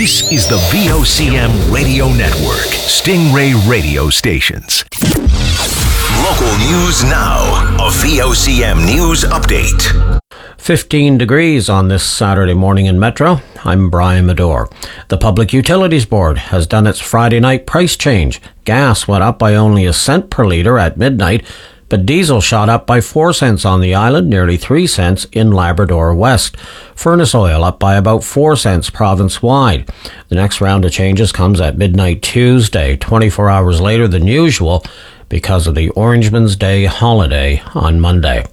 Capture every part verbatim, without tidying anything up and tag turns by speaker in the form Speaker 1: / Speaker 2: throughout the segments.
Speaker 1: This is the V O C M Radio Network, Stingray Radio Stations. Local news now. A V O C M News Update.
Speaker 2: fifteen degrees on this Saturday morning in Metro. I'm Brian Medore. The Public Utilities Board has done its Friday night price change. Gas went up by only a cent per litre at midnight, but diesel shot up by four cents on the island, nearly three cents in Labrador West. Furnace oil up by about four cents province-wide. The next round of changes comes at midnight Tuesday, twenty-four hours later than usual, because of the Orangeman's Day holiday on Monday.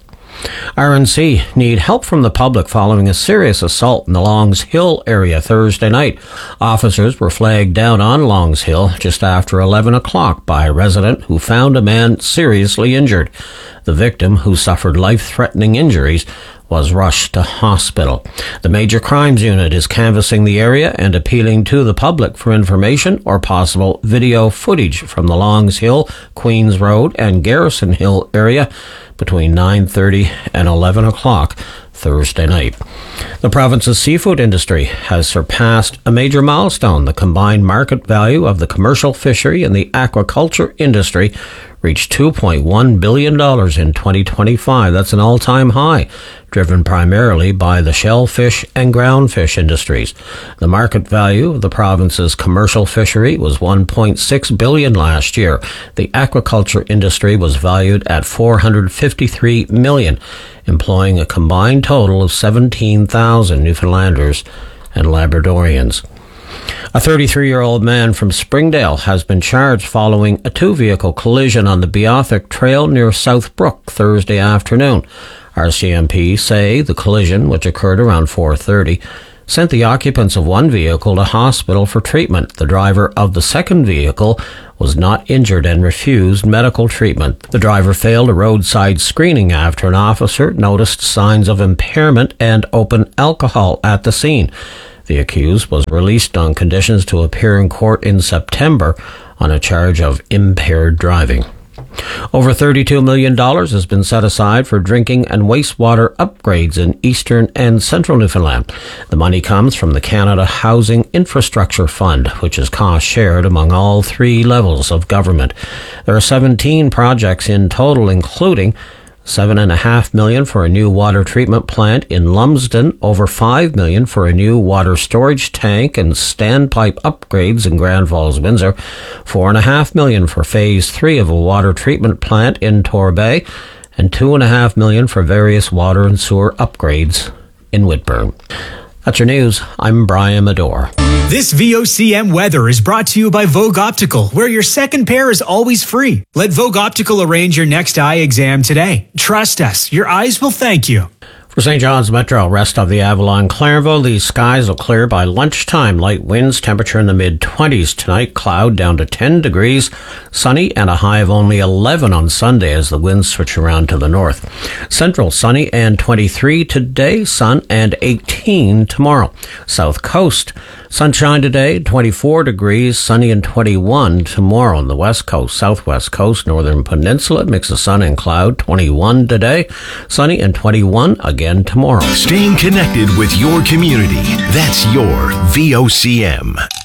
Speaker 2: R N C need help from the public following a serious assault in the Longs Hill area Thursday night. Officers were flagged down on Longs Hill just after eleven o'clock by a resident who found a man seriously injured. The victim, who suffered life-threatening injuries, was rushed to hospital. The Major Crimes Unit is canvassing the area and appealing to the public for information or possible video footage from the Longs Hill, Queens Road and Garrison Hill area between nine thirty and eleven o'clock Thursday night. The province's seafood industry has surpassed a major milestone. The combined market value of the commercial fishery and the aquaculture industry reached two point one billion dollars in twenty twenty-five. That's an all-time high, driven primarily by the shellfish and groundfish industries. The market value of the province's commercial fishery was one point six billion dollars last year. The aquaculture industry was valued at four hundred fifty-three million dollars, employing a combined total of seventeen thousand Newfoundlanders and Labradorians. A thirty-three-year-old man from Springdale has been charged following a two-vehicle collision on the Beothic Trail near South Brook Thursday afternoon. R C M P say the collision, which occurred around four thirty, sent the occupants of one vehicle to hospital for treatment. The driver of the second vehicle was not injured and refused medical treatment. The driver failed a roadside screening after an officer noticed signs of impairment and open alcohol at the scene. The accused was released on conditions to appear in court in September on a charge of impaired driving. Over thirty-two million dollars has been set aside for drinking and wastewater upgrades in eastern and central Newfoundland. The money comes from the Canada Housing Infrastructure Fund, which is cost-shared among all three levels of government. There are seventeen projects in total, including Seven and a half million for a new water treatment plant in Lumsden, over five million for a new water storage tank and standpipe upgrades in Grand Falls, Windsor, four and a half million for phase three of a water treatment plant in Torbay, and two and a half million for various water and sewer upgrades in Whitburn. That's your news. I'm Brian Medore.
Speaker 3: This V O C M weather is brought to you by Vogue Optical, where your second pair is always free. Let Vogue Optical arrange your next eye exam today. Trust us, your eyes will thank you.
Speaker 2: For Saint John's Metro, rest of the Avalon Clarenville, these skies will clear by lunchtime. Light winds, temperature in the mid-twenties tonight. Cloud down to ten degrees. Sunny and a high of only eleven on Sunday as the winds switch around to the north. Central, sunny and twenty-three today. Sun and eighteen tomorrow. South Coast, sunshine today, twenty-four degrees. Sunny and twenty-one tomorrow on the west coast. Southwest coast, northern peninsula, mix of sun and cloud, twenty-one today. Sunny and twenty-one again tomorrow.
Speaker 1: Staying connected with your community. That's your V O C M.